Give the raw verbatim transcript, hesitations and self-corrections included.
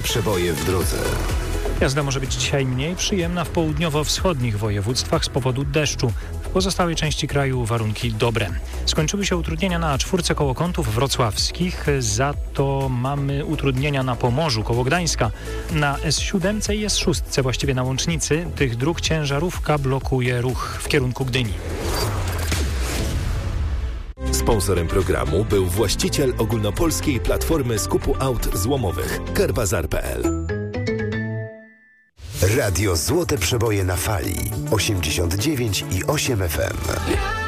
przeboje w drodze. Jazda może być dzisiaj mniej przyjemna w południowo-wschodnich województwach z powodu deszczu. W pozostałej części kraju warunki dobre. Skończyły się utrudnienia na A cztery koło Kątów wrocławskich, za to mamy utrudnienia na Pomorzu koło Gdańska. Na S siedem i S sześć, właściwie na łącznicy, tych dróg ciężarówka blokuje ruch w kierunku Gdyni. Sponsorem programu był właściciel ogólnopolskiej platformy skupu aut złomowych Carbazar kropka p l. Radio Złote Przeboje na fali osiemdziesiąt dziewięć i osiem F M.